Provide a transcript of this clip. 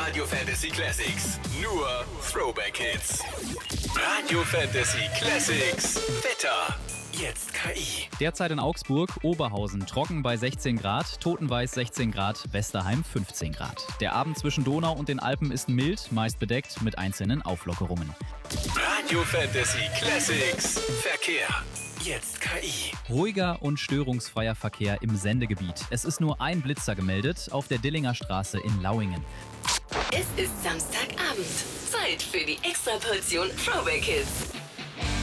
Radio Fantasy Classics. Nur Throwback Hits. Radio Fantasy Classics. Wetter. Jetzt KI. Derzeit in Augsburg, Oberhausen trocken bei 16 Grad, Totenweiß 16 Grad, Westerheim 15 Grad. Der Abend zwischen Donau und den Alpen ist mild, meist bedeckt mit einzelnen Auflockerungen. Radio Fantasy Classics. Verkehr. Jetzt KI. Ruhiger und störungsfreier Verkehr im Sendegebiet. Es ist nur ein Blitzer gemeldet auf der Dillinger Straße in Lauingen. Es ist Samstagabend. Zeit für die Extraportion Throwback Hits.